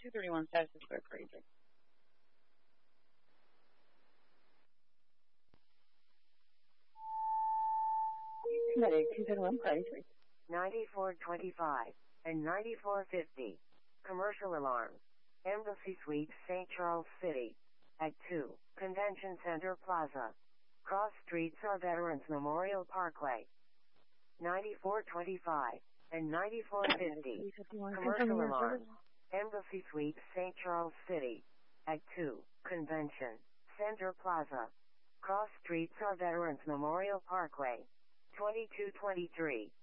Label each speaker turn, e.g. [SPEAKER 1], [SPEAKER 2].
[SPEAKER 1] 231 Status Square Crazy. Medic 231 Crazy.
[SPEAKER 2] 9425 and 9450. Commercial alarm. Embassy Suites, St. Charles City. At 2, Convention Center Plaza. Cross Streets or Veterans Memorial Parkway. 9425 and 9450. Commercial alarm. Embassy Suites, St. Charles City. At 2, Convention Center Plaza. Cross Streets or Veterans Memorial Parkway. 2223.